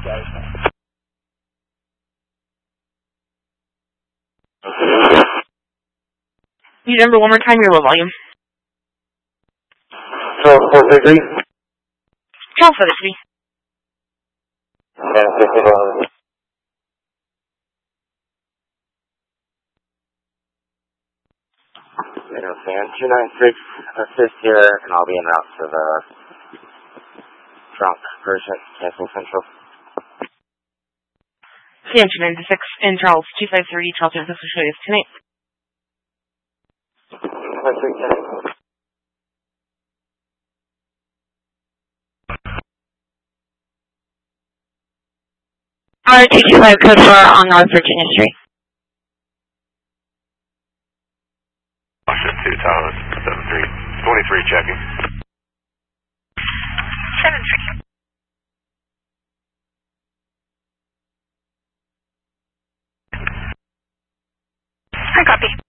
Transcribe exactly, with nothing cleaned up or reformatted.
You remember one more time your low volume. Charles four thirty-three. Charles four thirty-three. And fifty dollars. Fan two nine six, assist here, and I'll be en route to the trunk version, Cancel Central. Fan two nine six in Charles two five three, Charles San Francisco, show you tonight. two five three, R two two five code four on North Virginia Street. Washington two, Thomas, seven three, twenty-three checking. seven three. I copy.